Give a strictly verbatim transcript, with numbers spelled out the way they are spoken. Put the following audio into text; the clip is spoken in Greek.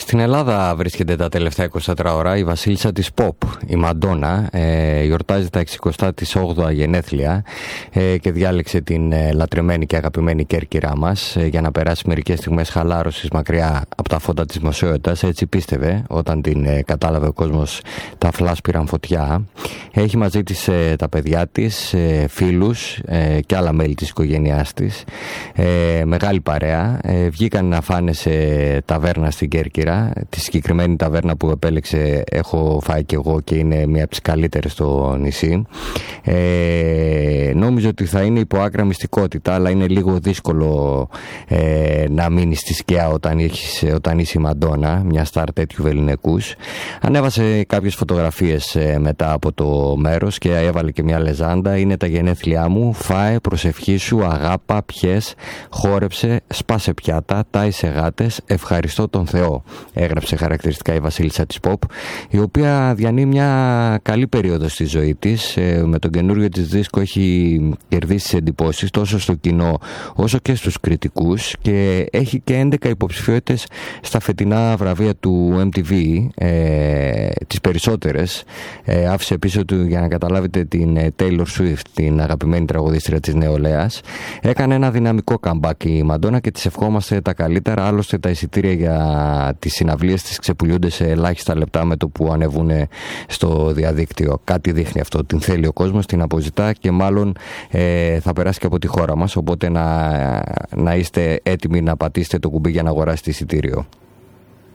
Στην Ελλάδα βρίσκεται τα τελευταία είκοσι τέσσερις ώρα η βασίλισσα της pop, η Μαντόνα. Ε, γιορτάζει τα εξηκοστά όγδοα γενέθλια ε, και διάλεξε την ε, λατρεμένη και αγαπημένη Κέρκυρά μας ε, για να περάσει μερικές στιγμές χαλάρωσης μακριά από τα φώτα της δημοσιότητας. Έτσι πίστευε όταν την ε, κατάλαβε ο κόσμος. Τα φλάς πήραν φωτιά. Έχει μαζί της ε, τα παιδιά της, ε, φίλους ε, και άλλα μέλη της οικογένειάς της. Ε, μεγάλη παρέα. Ε, βγήκαν να φάνε σε ταβέρνα στην Κέρκυρα. Τη συγκεκριμένη ταβέρνα που επέλεξε έχω φάει και εγώ και είναι μια από τις καλύτερες στο νησί. Ε, νόμιζα ότι θα είναι υπό άκρα μυστικότητα, αλλά είναι λίγο δύσκολο ε, να μείνει στη σκιά όταν, έχεις, όταν είσαι η Μαντόνα, μια στάρ τέτοιου βεληνικούς. Ανέβασε κάποιες φωτογραφίες ε, μετά από το μέρος και έβαλε και μια λεζάντα. Είναι τα γενέθλιά μου, φάε, προσευχή σου, αγάπα, πιες, χόρεψε, σπάσε πιάτα, τάισε γάτες, ευχαριστώ τον Θεό. Έγραψε χαρακτηριστικά η βασίλισσα της pop, η οποία διανύει μια καλή περίοδο στη ζωή της. Ε, με τον καινούριο της δίσκο έχει κερδίσει τις εντυπώσεις τόσο στο κοινό όσο και στους κριτικούς και έχει και έντεκα υποψηφιότητες στα φετινά βραβεία του εμ τι βι, ε, τις περισσότερες. Ε, άφησε πίσω του, για να καταλάβετε, την Taylor Swift, την αγαπημένη τραγουδίστρια της νεολαίας. Έκανε ένα δυναμικό comeback η Μαντόνα και της ευχόμαστε τα καλύτερα. Άλλωστε τα εισιτήρια για τις συναυλίες της ξεπουλιούνται σε ελάχιστα λεπτά με το που ανεβούν στο διαδίκτυο. Κάτι δείχνει αυτό. Την θέλει ο κόσμος, την αποζητά και μάλλον ε, θα περάσει και από τη χώρα μας. Οπότε να, να είστε έτοιμοι να πατήσετε το κουμπί για να αγοράσετε εισιτήριο.